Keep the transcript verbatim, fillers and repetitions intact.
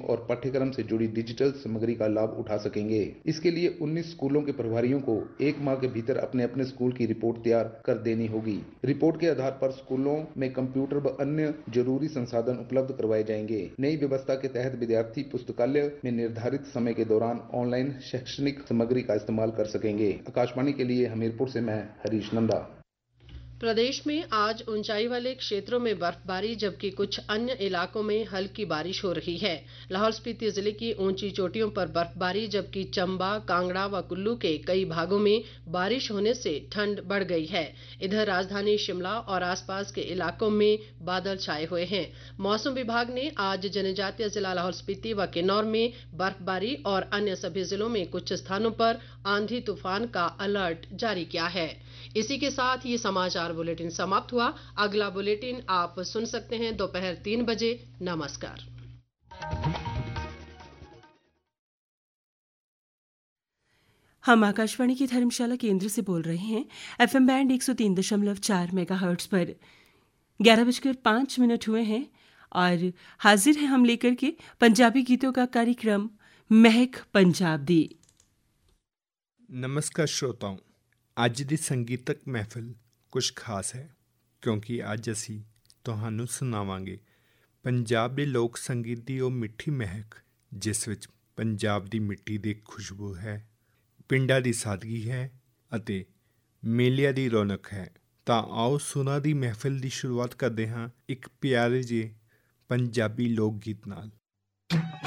और पाठ्यक्रम से जुड़ी डिजिटल सामग्री का लाभ उठा सकेंगे। इसके लिए उन्नीस स्कूलों के प्रभारियों को एक माह के भीतर अपने अपने स्कूल की रिपोर्ट तैयार कर देनी होगी। रिपोर्ट के आधार पर स्कूलों में कंप्यूटर व अन्य जरूरी संसाधन उपलब्ध करवाए जाएंगे। नई व्यवस्था के तहत विद्यार्थी पुस्तकालय में निर्धारित समय के दौरान ऑनलाइन शैक्षणिक सामग्री का इस्तेमाल कर सकेंगे। आकाशवाणी के लिए हमीरपुर से मैं हरीश नंदा। प्रदेश में आज ऊंचाई वाले क्षेत्रों में बर्फबारी जबकि कुछ अन्य इलाकों में हल्की बारिश हो रही है। लाहौल स्पीति जिले की ऊंची चोटियों पर बर्फबारी जबकि चंबा, कांगड़ा व कुल्लू के कई भागों में बारिश होने से ठंड बढ़ गई है। इधर राजधानी शिमला और आसपास के इलाकों में बादल छाए हुए हैं। मौसम विभाग ने आज जनजातीय जिला लाहौल स्पीति व किन्नौर में बर्फबारी और अन्य सभी जिलों में कुछ स्थानों पर आंधी तूफान का अलर्ट जारी किया है। इसी के साथ ये समाचार बुलेटिन समाप्त हुआ। अगला बुलेटिन आप सुन सकते हैं दोपहर तीन बजे। नमस्कार। हम आकाशवाणी की धर्मशाला केंद्र से बोल रहे हैं। एफएम बैंड एक सौ तीन दशमलव चार मेगाहर्ट्ज पर ग्यारह बजकर पाँच मिनट हुए हैं और हाजिर है हम लेकर के पंजाबी गीतों का कार्यक्रम महक पंजाब दी। नमस्कार श्रोताओं, ਅੱਜ ਦੀ ਸੰਗੀਤਕ ਮਹਿਫਿਲ ਕੁਝ ਖਾਸ ਹੈ ਕਿਉਂਕਿ ਅੱਜ ਅਸੀਂ ਤੁਹਾਨੂੰ ਸੁਣਾਵਾਂਗੇ ਪੰਜਾਬ ਦੇ ਲੋਕ ਸੰਗੀਤ ਦੀ ਉਹ ਮਿੱਠੀ ਮਹਿਕ ਜਿਸ ਵਿੱਚ ਪੰਜਾਬ ਦੀ ਮਿੱਟੀ ਦੀ ਖੁਸ਼ਬੂ ਹੈ, ਪਿੰਡਾਂ ਦੀ ਸਾਦਗੀ ਹੈ ਅਤੇ ਮੇਲਿਆਂ ਦੀ ਰੌਣਕ ਹੈ। ਤਾਂ ਆਓ ਸੁਰਾਂ ਦੀ ਮਹਿਫਿਲ ਦੀ ਸ਼ੁਰੂਆਤ ਕਰਦੇ ਹਾਂ ਇੱਕ ਪਿਆਰੇ ਜਿਹੇ ਪੰਜਾਬੀ ਲੋਕ ਗੀਤ ਨਾਲ।